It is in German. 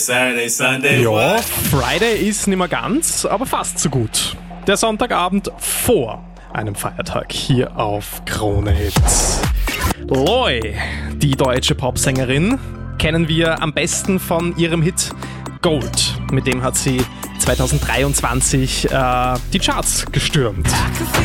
Saturday, Sunday. Ja, Friday ist nicht mehr ganz, aber fast so gut. Der Sonntagabend vor einem Feiertag hier auf Krone Hits. Loi, die deutsche Popsängerin, kennen wir am besten von ihrem Hit Gold. Mit dem hat sie 2023 die Charts gestürmt.